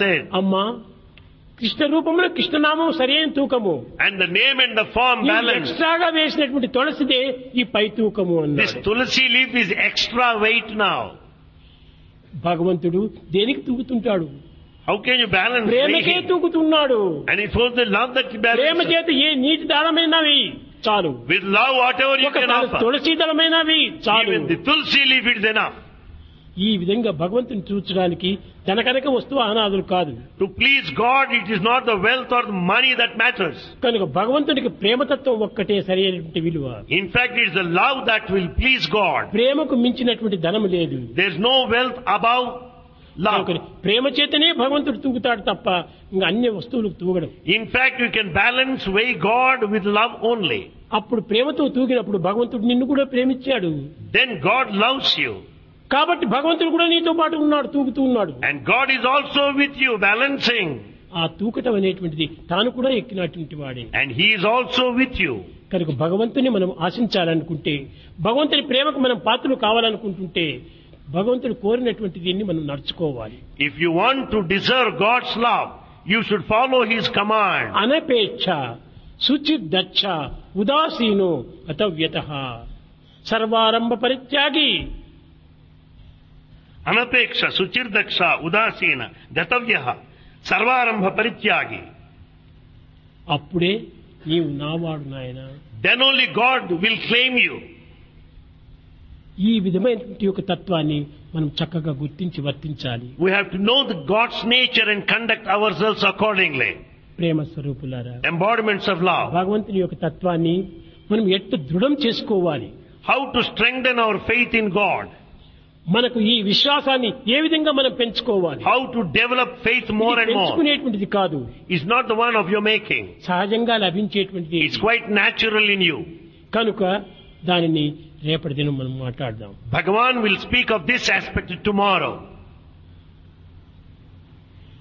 said, అమ్మా కృష్ణ రూపంలో కృష్ణనామం సరైన తూకము, and the name and the form balance. ఎక్స్ట్రాగా వేసినటువంటి తులసిదే ఈ పై తూకము This అన్నాడు. tulsi leaf is extra weight now. భగవంతుడు దేనికి తూగుతుంటాడు? How can you balance ప్రేమకే weighing? తూగుతున్నాడు. And it was the love that Prema balances. చేత ఏ నీటి దానమైనవి చాలు, With love, whatever you ఒక can offer. తులసి దళమైనవి చాలు. Even the tulsi leaf is enough. ఈ విధంగా భగవంతుని చూచడానికి ధనకనక వస్తువు అనాదులు కాదు. To please God, it is not the wealth or the money that matters. కనుక భగవంతునికి ప్రేమతత్వం ఒక్కటే సరైనటువంటి విలువ. In fact, it is the love that will please God. ప్రేమకు మించినటువంటి ధనం లేదు. There is no wealth above love. కనుక ప్రేమ చేతనే భగవంతుడు తూగుతాడు తప్ప ఇంకా అన్ని వస్తువులకు తూగడం. In fact, you can balance weigh God with love only. అప్పుడు ప్రేమతో తూగినప్పుడు భగవంతుడు నిన్ను కూడా ప్రేమించాడు. Then God loves you. కాబట్టి భగవంతుడు కూడా నీతో పాటు ఉన్నాడు, తూగుతూ ఉన్నాడు. And God is also with you, balancing. ఆ తూకటం అనేటువంటిది తాను కూడా ఎక్కినటువంటి వాడే. And He is also with you. కనుక భగవంతుని మనం ఆశించాలనుకుంటే, భగవంతుని ప్రేమకు మనం పాత్రలు కావాలనుకుంటుంటే, భగవంతుడు కోరినటువంటి దీన్ని మనం నడుచుకోవాలి. If you want to deserve God's love, you should follow His command. అనపేక్ష శుచిర్దక్ష ఉదాసీనో అతవ్యతః సర్వారంభ పరిత్యాగి. Anapeksha, suchirdaksha, udasina, gatavyaha, sarvarambha parityagi. అప్పుడే నీవు నావాడు నాయన. Then only God will claim you. ఈ విధమైనటువంటి ఒక తత్వాన్ని మనం చక్కగా గుర్తించి వర్తించాలి. We have to know the God's nature and conduct ourselves accordingly. ప్రేమ స్వరూపులారా, Embodiments of love. భగవంతుని యొక్క తత్వాన్ని మనం ఎట్టు దృఢం చేసుకోవాలి. How to strengthen our faith in God. మనకు ఈ విశ్వాసాన్ని ఏ విధంగా మనం పెంచుకోవాలి. How to develop faith more and more. పెంచుకునేటువంటిది కాదు, It's not the one of your making. సహజంగా లభించేటువంటిది. It's quite natural in you. కనుక దానిని రేపటి దినం మనం మాట్లాడదాం. Bhagavan will speak of this aspect tomorrow.